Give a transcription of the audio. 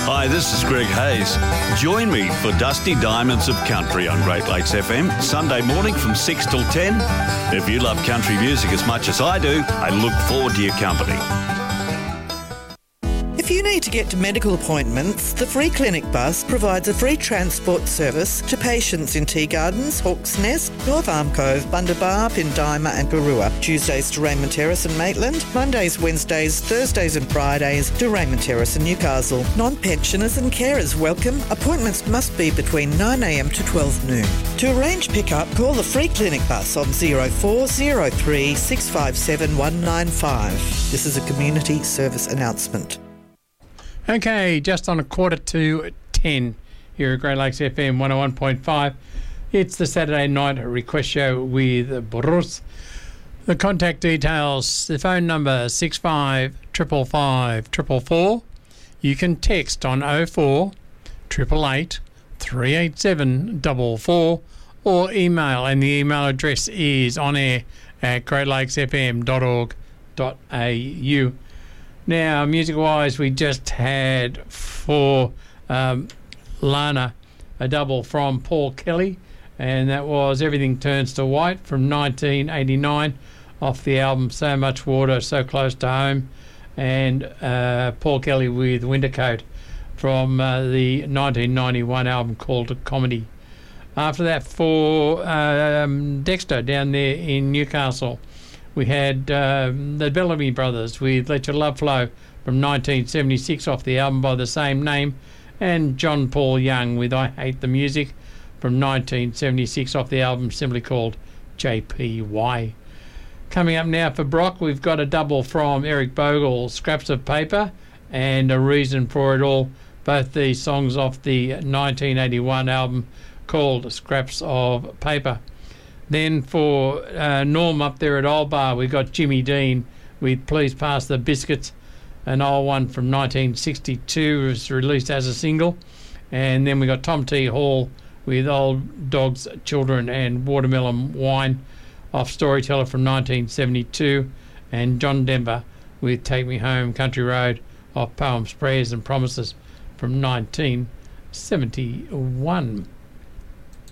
Hi, this is Greg Hayes. Join me for Dusty Diamonds of Country on Great Lakes FM, Sunday morning from 6 till 10. If you love country music as much as I do, I look forward to your company. If you need to get to medical appointments, the Free Clinic Bus provides a free transport service to patients in Tea Gardens, Hawke's Nest, North Arm Cove, Bundabar, Pindima and Garua. Tuesdays to Raymond Terrace and Maitland, Mondays, Wednesdays, Thursdays and Fridays to Raymond Terrace and Newcastle. Non-pensioners and carers welcome. Appointments must be between 9am to 12 noon. To arrange pick-up, call the Free Clinic Bus on 0403 657 195. This is a community service announcement. Okay, just on 9:45 here at Great Lakes FM 101.5. It's the Saturday night request show with Bruce. The contact details, the phone number 65 555 444. You can text on 04 888 387 44 or email, and the email address is on air at greatlakesfm.org.au. Now, music-wise, we just had for Lana a double from Paul Kelly, and that was Everything Turns to White from 1989 off the album So Much Water, So Close to Home, and Paul Kelly with Wintercoat from the 1991 album called Comedy. After that, for Dexter down there in Newcastle, we had the Bellamy Brothers with Let Your Love Flow from 1976 off the album by the same name, and John Paul Young with I Hate the Music from 1976 off the album simply called JPY. Coming up now for Brock, we've got a double from Eric Bogle, Scraps of Paper and A Reason for It All, both these songs off the 1981 album called Scraps of Paper. Then for Norm up there at Old Bar, we've got Jimmy Dean with Please Pass the Biscuits, an old one from 1962, was released as a single. And then we got Tom T. Hall with Old Dogs, Children and Watermelon Wine off Storyteller from 1972, and John Denver with Take Me Home Country Road off Poems, Prayers and Promises from 1971.